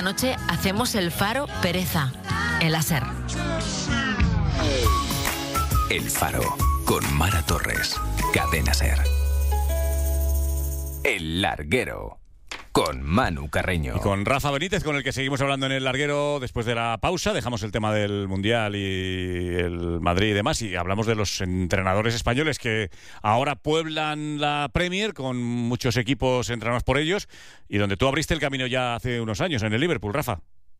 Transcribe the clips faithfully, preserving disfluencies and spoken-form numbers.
Anoche hacemos el Faro Pereza, en la SER. El Faro, con Mara Torres, Cadena SER. El Larguero, con Manu Carreño. Y con Rafa Benítez, con el que seguimos hablando en El Larguero después de la pausa. Dejamos el tema del Mundial y el Madrid y demás, y hablamos de los entrenadores españoles que ahora pueblan la Premier con muchos equipos entrenados por ellos, y donde tú abriste el camino ya hace unos años en el Liverpool, Rafa.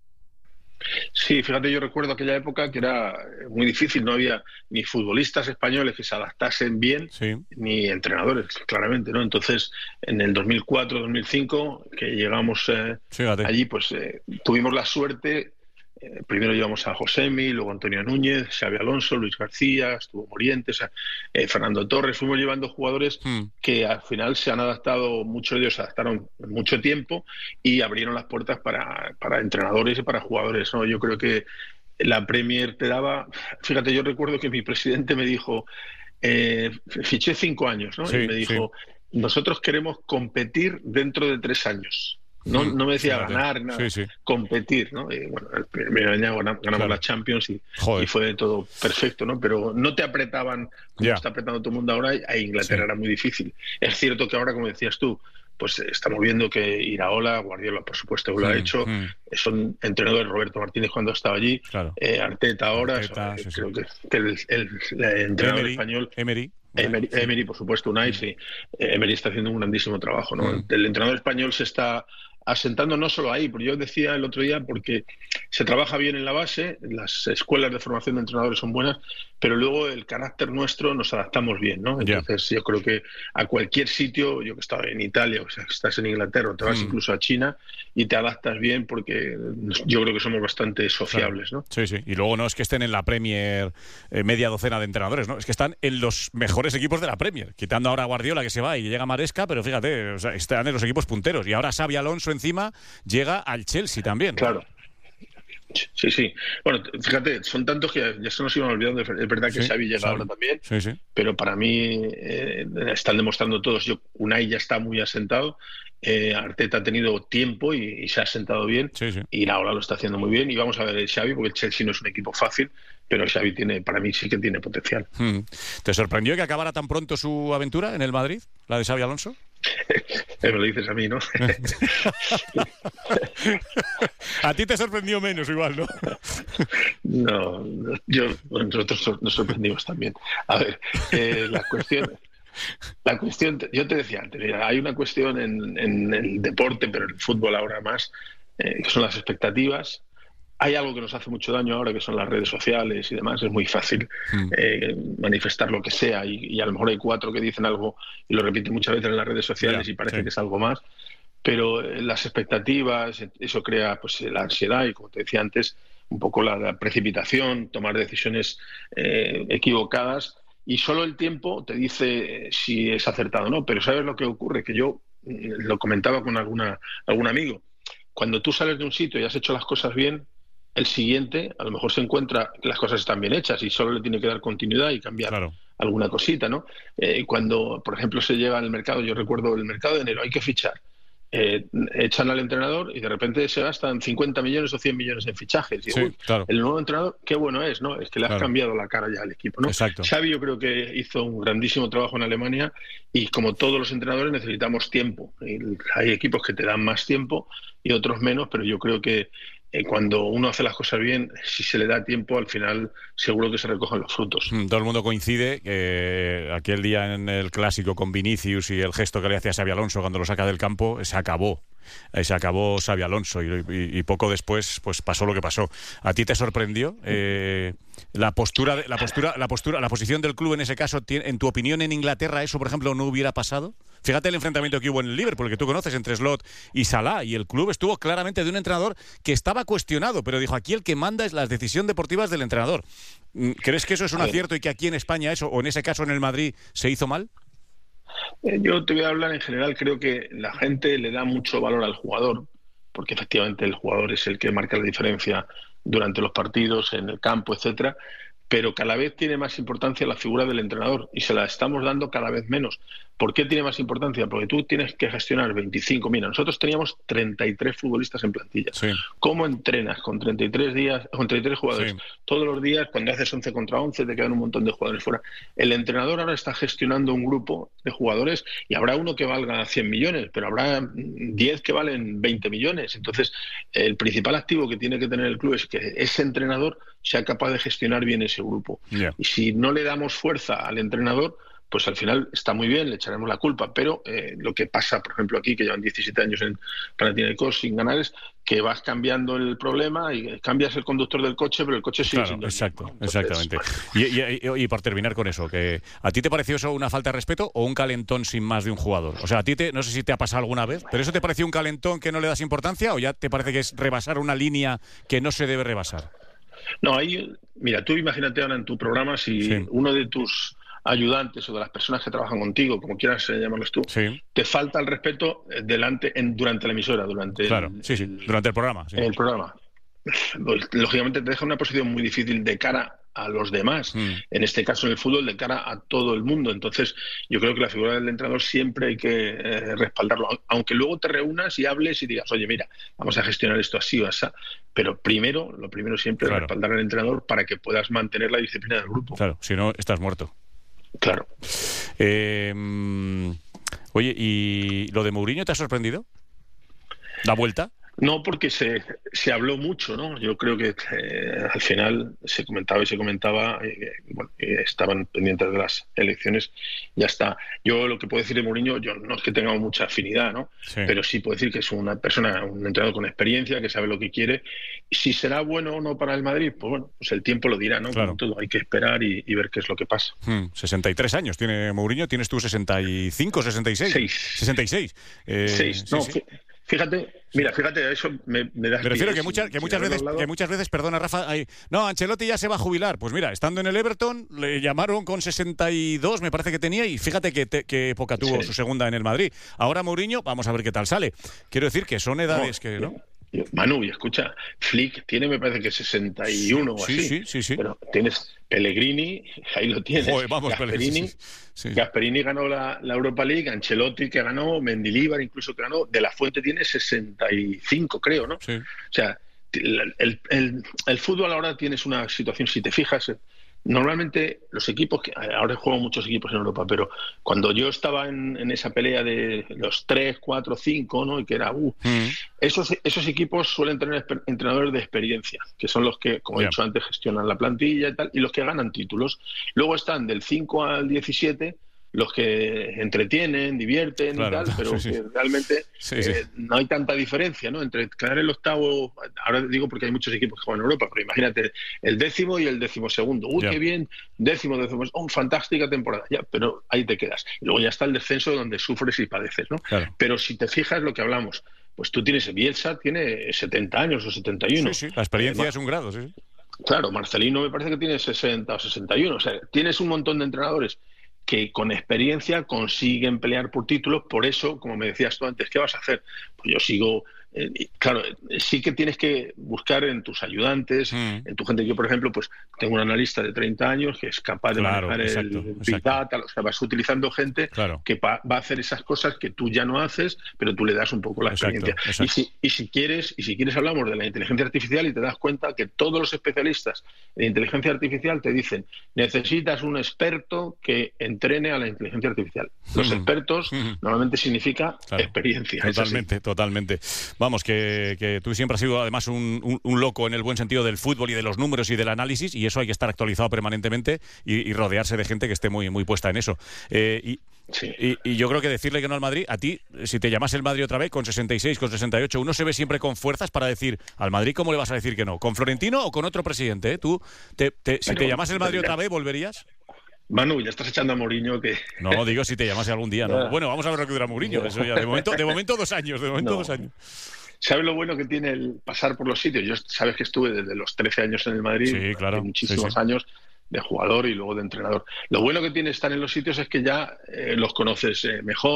Sí, fíjate, yo recuerdo aquella época que era muy difícil, no había ni futbolistas españoles que se adaptasen bien, sí, ni entrenadores, claramente, ¿no? Entonces, en el dos mil cuatro, dos mil cinco, que llegamos eh, allí, pues eh, tuvimos la suerte. Eh, primero llevamos a Josemi, luego Antonio Núñez, Xabi Alonso, Luis García, estuvo Morientes, eh, Fernando Torres. Fuimos llevando jugadores hmm. que al final se han adaptado, muchos de ellos se adaptaron mucho tiempo y abrieron las puertas para, para entrenadores y para jugadores, ¿no? Yo creo que la Premier te daba... Fíjate, yo recuerdo que mi presidente me dijo, eh, fiché cinco años, ¿no? Sí, y me dijo, sí, nosotros queremos competir dentro de tres años. No, no me decía Fíjate. ganar, nada, sí, sí. competir, ¿no? Y bueno, el primer año ganamos, ganamos claro. la Champions y, y fue todo perfecto, ¿no? Pero no te apretaban como yeah. está apretando todo el mundo ahora, a Inglaterra sí. era muy difícil. Es cierto que ahora, como decías tú, pues estamos viendo que Iraola, Guardiola, por supuesto, lo mm, ha hecho. Mm. Son entrenadores, Roberto Martínez cuando estaba allí, claro. eh, Arteta ahora, Arteta, so, sí, creo sí. que, que el, el, el entrenador Emery, español... Emery. Emery, Emery, por supuesto, Unai, sí. Emery está haciendo un grandísimo trabajo, ¿no? Mm. El entrenador español se está asentando no solo ahí, pero yo decía el otro día, porque se trabaja bien en la base, las escuelas de formación de entrenadores son buenas, pero luego el carácter nuestro nos adaptamos bien, ¿no? Entonces yeah. yo creo que a cualquier sitio, yo que estaba en Italia, o sea, que estás en Inglaterra, o te vas mm. incluso a China y te adaptas bien, porque yo creo que somos bastante sociables, claro. ¿no? Sí, sí, y luego no es que estén en la Premier eh, media docena de entrenadores, ¿no? Es que están en los mejores equipos de la Premier, quitando ahora a Guardiola que se va y llega Maresca, pero fíjate, o sea, están en los equipos punteros, y ahora Xabi Alonso encima llega al Chelsea también. Claro. Sí, sí. Bueno, fíjate, son tantos que ya se nos iban olvidando. Es verdad que sí, Xavi llega Xavi. ahora también, sí, sí. pero para mí eh, están demostrando todos. Yo, Unai ya está muy asentado, eh, Arteta ha tenido tiempo y, y se ha asentado bien, sí, sí. y ahora lo está haciendo muy bien. Y vamos a ver el Xavi, porque el Chelsea no es un equipo fácil, pero el Xavi tiene, para mí sí que tiene potencial. Hmm. ¿Te sorprendió que acabara tan pronto su aventura en el Madrid, la de Xabi Alonso? Me lo dices a mí, ¿no? A ti te sorprendió menos igual, ¿no? No, yo, bueno, nosotros nos sorprendimos también. A ver, eh, la cuestión... La cuestión, yo te decía antes, mira, hay una cuestión en, en el deporte, pero en el fútbol ahora más, eh, que son las expectativas. Hay algo que nos hace mucho daño ahora, que son las redes sociales y demás. Es muy fácil mm. eh, manifestar lo que sea y, y a lo mejor hay cuatro que dicen algo y lo repiten muchas veces en las redes sociales yeah, y parece sí. que es algo más. Pero eh, las expectativas, eso crea pues la ansiedad y, como te decía antes, un poco la, la precipitación, tomar decisiones eh, equivocadas, y solo el tiempo te dice eh, si es acertado o no. Pero ¿sabes lo que ocurre? Que yo eh, lo comentaba con alguna, algún amigo. Cuando tú sales de un sitio y has hecho las cosas bien, el siguiente a lo mejor se encuentra que las cosas están bien hechas y solo le tiene que dar continuidad y cambiar claro. alguna cosita, ¿no? Eh, cuando, por ejemplo, se llega al mercado, yo recuerdo el mercado de enero, hay que fichar. Eh, echan al entrenador y de repente se gastan cincuenta millones o cien millones en fichajes. Y, sí, uy, claro. El nuevo entrenador, qué bueno es, ¿no? Es que le has claro. cambiado la cara ya al equipo, ¿no? Exacto. Xavi yo creo que hizo un grandísimo trabajo en Alemania y, como todos los entrenadores, necesitamos tiempo. Y hay equipos que te dan más tiempo y otros menos, pero yo creo que Eh, cuando uno hace las cosas bien, si se le da tiempo, al final seguro que se recogen los frutos. Todo el mundo coincide que aquel día en el Clásico con Vinicius y el gesto que le hacía Xabi Alonso cuando lo saca del campo, se acabó. Se acabó Xabi Alonso y, y, y poco después pues pasó lo que pasó. ¿A ti te sorprendió eh, la postura, la postura, la postura, la posición del club en ese caso? En tu opinión, en Inglaterra eso, por ejemplo, no hubiera pasado. Fíjate el enfrentamiento que hubo en el Liverpool, que tú conoces, entre Slot y Salah, y el club estuvo claramente de un entrenador que estaba cuestionado, pero dijo, aquí el que manda es la decisión deportiva del entrenador. ¿Crees que eso es un acierto y que aquí en España eso, o en ese caso en el Madrid, se hizo mal? Yo te voy a hablar en general. Creo que la gente le da mucho valor al jugador, porque efectivamente el jugador es el que marca la diferencia durante los partidos, en el campo, etcétera. pero cada vez tiene más importancia la figura del entrenador y se la estamos dando cada vez menos. ¿Por qué tiene más importancia? Porque tú tienes que gestionar veinticinco. Mira, nosotros teníamos treinta y tres futbolistas en plantilla. Sí. ¿Cómo entrenas con treinta y tres días, con treinta y tres jugadores? Sí. Todos los días, cuando haces once contra once, te quedan un montón de jugadores fuera. El entrenador ahora está gestionando un grupo de jugadores y habrá uno que valga cien millones, pero habrá diez que valen veinte millones. Entonces, el principal activo que tiene que tener el club es que ese entrenador sea capaz de gestionar bien ese grupo. Yeah. Y si no le damos fuerza al entrenador, pues al final está muy bien, le echaremos la culpa, pero eh, lo que pasa, por ejemplo, aquí, que llevan diecisiete años en Panathinaikos sin ganar, es que vas cambiando el problema y cambias el conductor del coche, pero el coche sigue claro, siendo exacto, el mismo. Entonces, exactamente. bueno. Y, y, y, y por terminar con eso, que ¿a ti te pareció eso una falta de respeto o un calentón sin más de un jugador? O sea, a ti te, no sé si te ha pasado alguna vez, pero ¿eso te pareció un calentón que no le das importancia o ya te parece que es rebasar una línea que no se debe rebasar? No, ahí, mira, tú imagínate ahora en tu programa si sí. uno de tus ayudantes o de las personas que trabajan contigo, como quieras eh, llamarlos tú, sí. te falta el respeto delante en, durante la emisora, durante claro, el, sí, sí, durante el programa. Sí. El programa. Lógicamente te deja una posición muy difícil de cara a los demás, mm. en este caso en el fútbol, de cara a todo el mundo. Entonces yo creo que la figura del entrenador siempre hay que eh, respaldarlo, aunque luego te reúnas y hables y digas, oye, mira, vamos a gestionar esto así o así, pero primero, lo primero siempre claro. es respaldar al entrenador para que puedas mantener la disciplina del grupo. Claro, si no, estás muerto. Claro. Eh, oye, ¿y lo de Mourinho te ha sorprendido? ¿La vuelta? No, porque se, se habló mucho, ¿no? Yo creo que eh, al final se comentaba y se comentaba, eh, bueno, eh, estaban pendientes de las elecciones, ya está. Yo lo que puedo decir de Mourinho, yo no es que tenga mucha afinidad, ¿no? Sí. Pero sí puedo decir que es una persona, un entrenador con experiencia, que sabe lo que quiere. Si será bueno o no para el Madrid, pues bueno, pues el tiempo lo dirá, ¿no? Claro. Todo hay que esperar y, y ver qué es lo que pasa. Hmm, sesenta y tres años tiene Mourinho, ¿tienes tú sesenta y cinco, sesenta y seis? Seis. sesenta y seis. Eh, Seis, sí, no, sí. Fíjate, mira, fíjate, a eso me, me da. Me refiero que muchas, que muchas veces, que muchas veces, perdona Rafa, hay, no, Ancelotti ya se va a jubilar. Pues mira, estando en el Everton, le llamaron con sesenta y dos, me parece que tenía, y fíjate qué que época tuvo sí. su segunda en el Madrid. Ahora Mourinho, vamos a ver qué tal sale. Quiero decir que son edades no, que, ¿no? Manu, y escucha, Flick tiene, me parece que sesenta y uno sí, o así. Sí, sí, sí. Pero tienes Pellegrini, ahí lo tienes. Joder, vamos, Gasperini, sí, sí. Gasperini ganó la, la Europa League, Ancelotti que ganó, Mendilibar incluso que ganó, De La Fuente tiene sesenta y cinco, creo, ¿no? Sí. O sea, el, el, el, el fútbol ahora tienes una situación, si te fijas, normalmente los equipos, que ahora juegan muchos equipos en Europa, pero cuando yo estaba en, en esa pelea de los tres, cuatro, cinco, ¿no? Y que era, uh, mm. esos, esos equipos suelen tener entrenadores de experiencia, que son los que, como yeah. he dicho antes, gestionan la plantilla y tal, y los que ganan títulos. Luego están del cinco al diecisiete los que entretienen, divierten claro, y tal, pero sí, sí. que realmente sí, eh, sí. no hay tanta diferencia, ¿no? Entre quedar el octavo, ahora digo porque hay muchos equipos que juegan en Europa, pero imagínate el décimo y el décimo segundo. ¡Uy, yeah. qué bien! Décimo, décimo, ¡oh, fantástica temporada! Ya, pero ahí te quedas. Y luego ya está el descenso donde sufres y padeces, ¿no? Claro. Pero si te fijas lo que hablamos, pues tú tienes, Bielsa tiene setenta años o setenta y uno. Sí, sí, la experiencia eh, es un grado, sí. Claro, Marcelino me parece que tiene sesenta o sesenta y uno. O sea, tienes un montón de entrenadores que con experiencia consiguen pelear por títulos. Por eso, como me decías tú antes, ¿qué vas a hacer? Pues yo sigo... Eh, claro, sí que tienes que buscar en tus ayudantes, mm. en tu gente. Yo, por ejemplo, pues tengo un analista de treinta años que es capaz de claro, manejar exacto, el exacto. Big Data, o sea, vas utilizando gente claro. que va, va a hacer esas cosas que tú ya no haces, pero tú le das un poco la exacto, experiencia. exacto. Y, si, y, si quieres, y si quieres hablamos de la inteligencia artificial y te das cuenta que todos los especialistas en inteligencia artificial te dicen necesitas un experto que entrene a la inteligencia artificial. Los mm. expertos mm. normalmente significa claro. experiencia. Totalmente, totalmente. Vamos, que que tú siempre has sido además un, un, un loco en el buen sentido del fútbol y de los números y del análisis, y eso hay que estar actualizado permanentemente y, y rodearse de gente que esté muy, muy puesta en eso. Eh, y, sí. y, y yo creo que decirle que no al Madrid, a ti, si te llamas el Madrid otra vez con sesenta y seis, con sesenta y ocho, uno se ve siempre con fuerzas para decir al Madrid, ¿cómo le vas a decir que no? ¿Con Florentino o con otro presidente? ¿Eh? Tú, te, te, si te llamas el Madrid otra vez, ¿volverías? Manu, ya estás echando a Mourinho que... No, digo si te llamase algún día, ¿no? Bueno, vamos a ver lo que dura Mourinho. Eso ya, de momento, de momento dos años, de momento no. dos años. ¿Sabes lo bueno que tiene el pasar por los sitios? Yo sabes que estuve desde los trece años en el Madrid, sí, claro. muchísimos sí, sí. años de jugador y luego de entrenador. Lo bueno que tiene estar en los sitios es que ya eh, los conoces eh, mejor,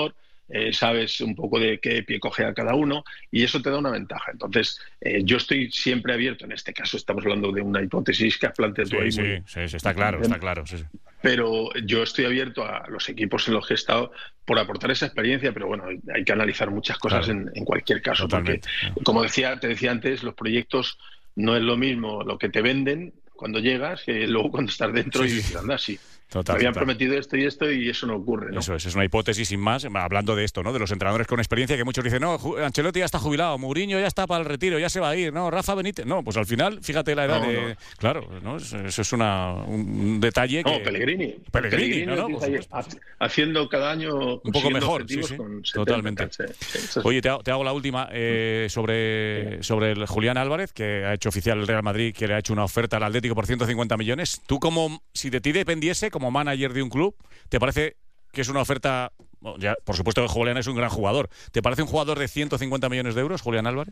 eh, sabes un poco de qué pie coge a cada uno y eso te da una ventaja. Entonces, eh, yo estoy siempre abierto, en este caso estamos hablando de una hipótesis que has planteado tú ahí. Sí, muy, sí, sí, está claro, está claro. Sí, sí. Pero yo estoy abierto a los equipos en los que he estado por aportar esa experiencia, pero bueno, hay que analizar muchas cosas claro. en, en cualquier caso. Totalmente. Porque, como decía, te decía antes, los proyectos no es lo mismo lo que te venden cuando llegas que luego cuando estás dentro sí, y dices, anda, sí. Total, habían total. prometido esto y esto y eso no ocurre, ¿no? Eso es, es una hipótesis sin más, hablando de esto, ¿no? De los entrenadores con experiencia, que muchos dicen, no, Ancelotti ya está jubilado, Mourinho ya está para el retiro, ya se va a ir, no, Rafa Benítez, no, pues al final, fíjate la edad no, de... No. Claro, ¿no? Eso es una, un detalle que... No, Pellegrini. Pellegrini, Pellegrini ¿no? ¿no? Pues, haciendo cada año... Un poco mejor, sí, sí, con totalmente. Sí, sí, Oye, te hago, te hago la última eh, sobre, sobre el Julián Álvarez, que ha hecho oficial el Real Madrid, que le ha hecho una oferta al Atlético por ciento cincuenta millones. Tú, como si de ti dependiese, como manager de un club, ¿te parece que es una oferta? Bueno, ya, por supuesto que Julián es un gran jugador. ¿Te parece un jugador de ciento cincuenta millones de euros, Julián Álvarez?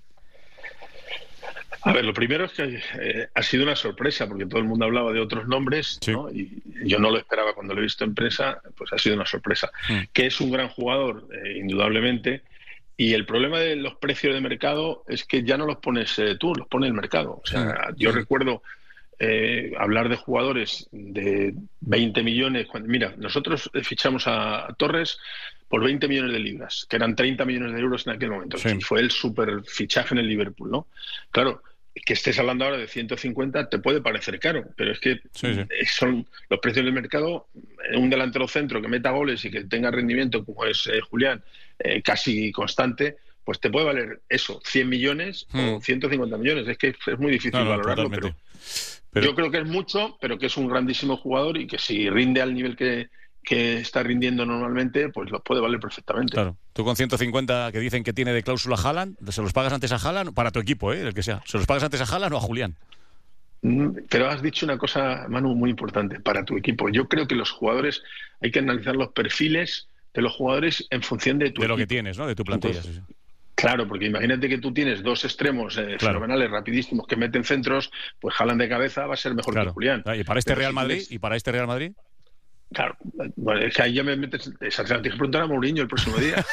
A ver, lo primero es que eh, ha sido una sorpresa, porque todo el mundo hablaba de otros nombres, sí. ¿no? Y yo no lo esperaba cuando lo he visto en prensa, pues ha sido una sorpresa. Mm. Que es un gran jugador, eh, indudablemente, y el problema de los precios de mercado es que ya no los pones eh, tú, los pone el mercado. O sea, mm. yo mm. recuerdo... Eh, hablar de jugadores de veinte millones. Cuando, mira, nosotros fichamos a, a Torres por veinte millones de libras, que eran treinta millones de euros en aquel momento. Sí. Y fue el super fichaje en el Liverpool, ¿no? Claro, que estés hablando ahora de ciento cincuenta te puede parecer caro, pero es que sí, sí. son los precios del mercado. Un delantero centro que meta goles y que tenga rendimiento, como es eh, Julián, eh, casi constante, pues te puede valer eso, cien millones hmm. o ciento cincuenta millones. Es que es muy difícil no, no, valorarlo, pero... Pero... Yo creo que es mucho, pero que es un grandísimo jugador y que si rinde al nivel que, que está rindiendo normalmente, pues los puede valer perfectamente. Claro. Tú con ciento cincuenta que dicen que tiene de cláusula Haaland, ¿se los pagas antes a Haaland? Para tu equipo, ¿eh? El que sea. ¿Se los pagas antes a Haaland o a Julián? Pero has dicho una cosa, Manu, muy importante, para tu equipo. Yo creo que los jugadores, hay que analizar los perfiles de los jugadores en función de tu De equipo. lo que tienes, ¿no? De tu plantilla. Entonces, sí, sí. Claro, porque imagínate que tú tienes dos extremos eh, claro. fenomenales, rapidísimos, que meten centros, pues Haaland de cabeza va a ser mejor claro. que Julián. ¿Y para este Pero Real si Madrid? tienes... ¿Y para este Real Madrid? Claro, bueno, es que ahí ya me metes... Esa te que preguntar a Mourinho el próximo día.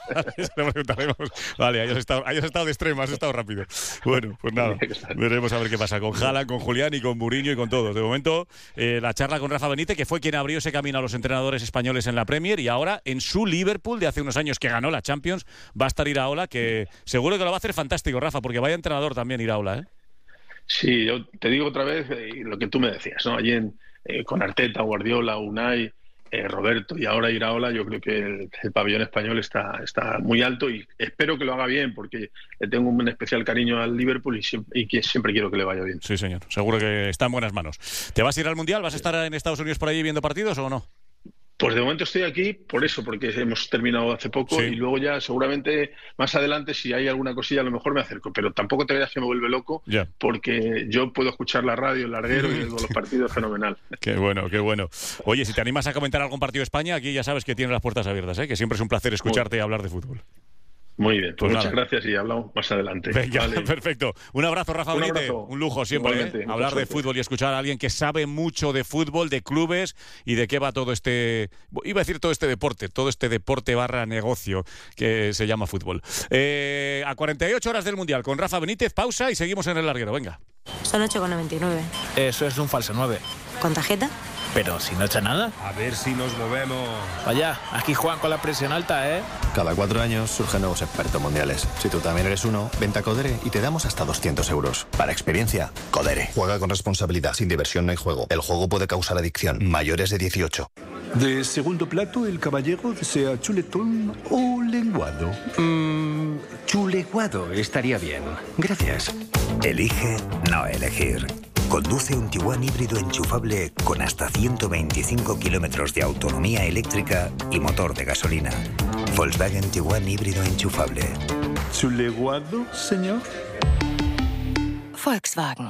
Vale, ahí has, estado, ahí has estado de extremo, has estado rápido. Bueno, pues nada, veremos a ver qué pasa con Haaland, con Julián y con Mourinho y con todos. De momento, eh, la charla con Rafa Benítez, que fue quien abrió ese camino a los entrenadores españoles en la Premier, y ahora en su Liverpool de hace unos años que ganó la Champions, va a estar Iraola, que seguro que lo va a hacer fantástico, Rafa, porque vaya entrenador también Iraola, ¿eh? Sí, yo te digo otra vez eh, lo que tú me decías, ¿no? Allí en Eh, con Arteta, Guardiola, Unai, eh, Roberto y ahora Iraola, yo creo que el, el pabellón español está, está muy alto y espero que lo haga bien porque le tengo un especial cariño al Liverpool y, siempre, y que siempre quiero que le vaya bien. Sí, señor, seguro que está en buenas manos. ¿Te vas a ir al Mundial? ¿Vas a estar en Estados Unidos por allí viendo partidos o no? Pues de momento estoy aquí por eso, porque hemos terminado hace poco sí. y luego ya seguramente más adelante si hay alguna cosilla a lo mejor me acerco, pero tampoco te veas que me vuelve loco yeah. porque yo puedo escuchar la radio, el larguero y los partidos fenomenal. Qué bueno, qué bueno. Oye, si te animas a comentar algún partido de España, aquí ya sabes que tienes las puertas abiertas, ¿eh? Que siempre es un placer escucharte Muy. y hablar de fútbol. Muy bien, pues, pues muchas gracias y hablamos más adelante. Venga, vale. Perfecto. Un abrazo, Rafa Un Benítez. abrazo. Un lujo siempre, ¿eh? Hablar de fútbol y escuchar a alguien que sabe mucho de fútbol, de clubes y de qué va todo este... Iba a decir todo este deporte, todo este deporte barra negocio que se llama fútbol. Eh, a cuarenta y ocho horas del Mundial con Rafa Benítez, pausa y seguimos en el larguero. Venga. Son ocho con noventa y nueve. Eso es un falso nueve. ¿Con tarjeta? Pero si no echa nada. A ver si nos movemos. Vaya, aquí Juan con la presión alta, ¿eh? Cada cuatro años surgen nuevos expertos mundiales. Si tú también eres uno, vente a Codere y te damos hasta doscientos euros. Para experiencia, Codere. Juega con responsabilidad. Sin diversión no hay juego. El juego puede causar adicción. Mayores de dieciocho. De segundo plato, el caballero desea chuletón o lenguado. Mmm, chuleguado estaría bien. Gracias. Elige no elegir. Conduce un Tiguan híbrido enchufable con hasta ciento veinticinco kilómetros de autonomía eléctrica y motor de gasolina. Volkswagen Tiguan híbrido enchufable. ¿Chuleguado, señor? Volkswagen.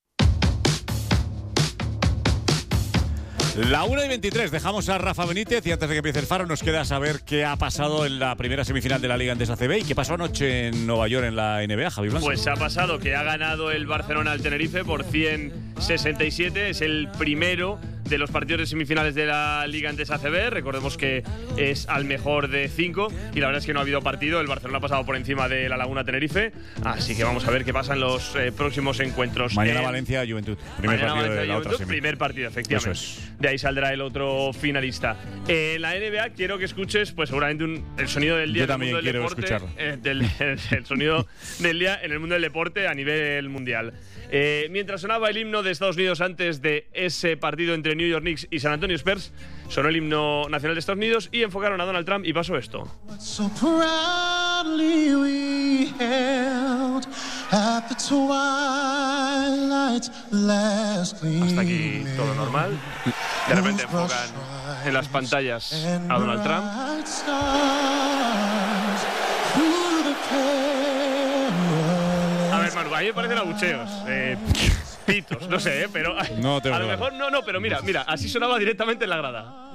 La una y veintitrés, dejamos a Rafa Benítez y antes de que empiece el Faro nos queda saber qué ha pasado en la primera semifinal de la Liga Endesa A C B y qué pasó anoche en Nueva York en la N B A, Javi Blanco. Pues ha pasado que ha ganado el Barcelona al Tenerife por ciento sesenta y siete, es el primero de los partidos de semifinales de la Liga Endesa A C B. Recordemos que es al mejor de cinco y la verdad es que no ha habido partido. El Barcelona ha pasado por encima de la Laguna Tenerife, así que vamos a ver qué pasa en los eh, próximos encuentros. Mañana eh, Valencia Juventud, primer mañana partido Valencia, de la Juventud, otra semi. primer partido, efectivamente. Eso es. De ahí saldrá el otro finalista. En eh, la N B A quiero que escuches, pues seguramente un, el sonido del día. Yo también en el mundo quiero del deporte, escucharlo. Eh, del, el, el sonido del día en el mundo del deporte a nivel mundial. Eh, mientras sonaba el himno de Estados Unidos antes de ese partido entre New York Knicks y San Antonio Spurs, sonó el himno nacional de Estados Unidos y enfocaron a Donald Trump y pasó esto. So proudly we held at the twilight's last gleaming. Hasta aquí todo normal. De repente enfocan en las pantallas a Donald Trump. A ver, Manu, a mí me parecen abucheos. Eh, pitos, no sé, ¿eh? Pero no te a lo mejor no, no, pero mira, mira, así sonaba directamente en la grada.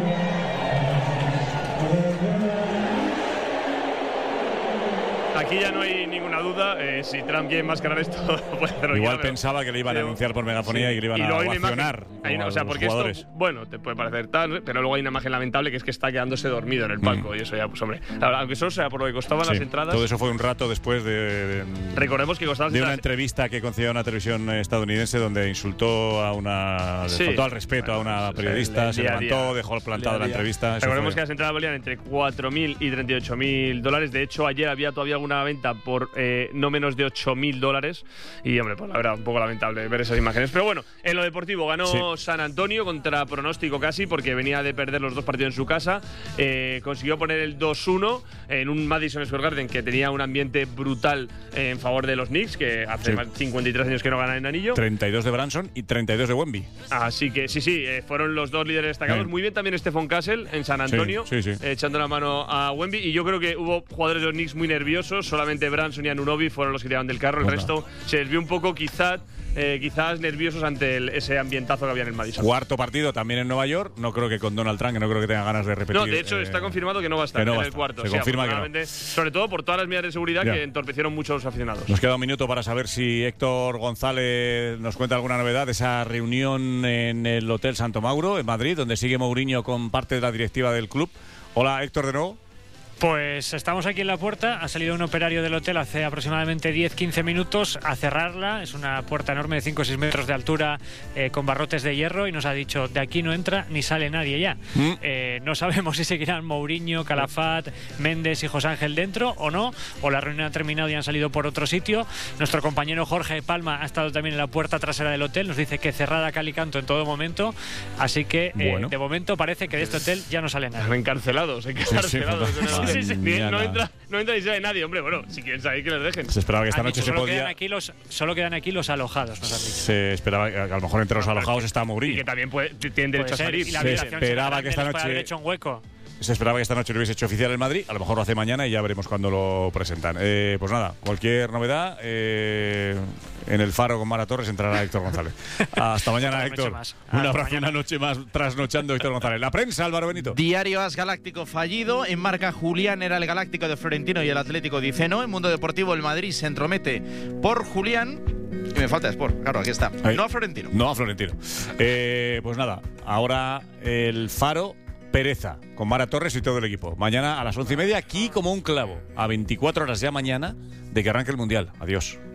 Aquí ya no hay ninguna duda, eh, si Trump quiere enmascarar esto, puede hacerlo. Igual ya, pensaba pero, que le iban a pero, anunciar por megafonía sí, y que le iban y a ovacionar. ovacionar. O sea, porque jugadores. esto, bueno, te puede parecer tal, pero luego hay una imagen lamentable que es que está quedándose dormido en el palco. Mm. Y eso ya, pues hombre, aunque solo sea por lo que costaban sí, las entradas. Todo eso fue un rato después de. de recordemos que costaban. De una entrevista que concedió a una televisión estadounidense donde insultó a una. Sí. faltó al respeto bueno, a una periodista, el, el, el, se levantó, día. dejó plantada la entrevista. Recordemos que las entradas valían entre cuatro mil y treinta y ocho mil dólares. De hecho, ayer había todavía alguna venta por eh, no menos de ocho mil dólares. Y, hombre, pues la verdad, un poco lamentable ver esas imágenes. Pero bueno, en lo deportivo ganó sí. San Antonio contra pronóstico casi, porque venía de perder los dos partidos en su casa. Eh, consiguió poner el dos uno en un Madison Square Garden que tenía un ambiente brutal eh, en favor de los Knicks, que hace sí. cincuenta y tres años que no ganan en anillo. treinta y dos de Branson y treinta y dos de Wemby. Así que sí, sí, eh, fueron los dos líderes destacados. Sí. Muy bien también Stephon Castle en San Antonio, sí, sí, sí. Eh, echando la mano a Wemby. Y yo creo que hubo jugadores de los Knicks muy nerviosos. Solamente Branson y Anunoby fueron los que tiraban del carro. El Opa. resto se desvió un poco, quizás. Eh, quizás nerviosos ante el, ese ambientazo que había en el Madison. Cuarto partido también en Nueva York. No creo que con Donald Trump, que no creo que tenga ganas de repetir. No, de hecho eh, está confirmado que no va a estar no en el estar. cuarto. Se sí, confirma que no. Sobre todo por todas las medidas de seguridad ya. que entorpecieron mucho a los aficionados. Nos queda un minuto para saber si Héctor González nos cuenta alguna novedad de esa reunión en el Hotel Santo Mauro, en Madrid, donde sigue Mourinho con parte de la directiva del club. Hola, Héctor, de nuevo. Pues estamos aquí en la puerta, ha salido un operario del hotel hace aproximadamente diez a quince minutos a cerrarla, es una puerta enorme de cinco o seis metros de altura eh, con barrotes de hierro y nos ha dicho de aquí no entra ni sale nadie ya. ¿Mm? Eh, no sabemos si seguirán Mourinho, Calafat, Méndez y José Ángel dentro o no, o la reunión ha terminado y han salido por otro sitio. Nuestro compañero Jorge Palma ha estado también en la puerta trasera del hotel, nos dice que cerrada cal y canto en todo momento, así que eh, bueno. de momento parece que de este hotel ya no sale nadie. Encarcelados, encarcelados. Sí, sí, Sí, sí, sí. No, entra, no entra ni sale nadie, hombre. Bueno, si quieren salir, que les dejen. Se esperaba que esta noche solo se podía. Quedan aquí los, solo quedan aquí los alojados, nos han dicho. Se esperaba que a lo mejor entre los no, alojados está Mourinho. Y que también puede, tienen derecho a salir. Y la se esperaba que esta noche. Hecho un hueco. Se esperaba que esta noche lo hubiese hecho oficial en Madrid. A lo mejor lo hace mañana y ya veremos cuándo lo presentan. Eh, pues nada, cualquier novedad. Eh, en el Faro con Mara Torres entrará Héctor González. Hasta mañana, Héctor. Un abrazo, una noche más trasnochando Héctor González. La prensa, Álvaro Benito. Diario As Galáctico fallido. En marca Julián era el Galáctico de Florentino y el Atlético dice no. En Mundo Deportivo el Madrid se entromete por Julián. Y me falta Sport, claro, aquí está. Ahí. No a Florentino. No a Florentino. Eh, pues nada, ahora el Faro. Pereza, con Mara Torres y todo el equipo. Mañana a las once y media, aquí como un clavo. A veinticuatro horas ya mañana de que arranque el Mundial. Adiós.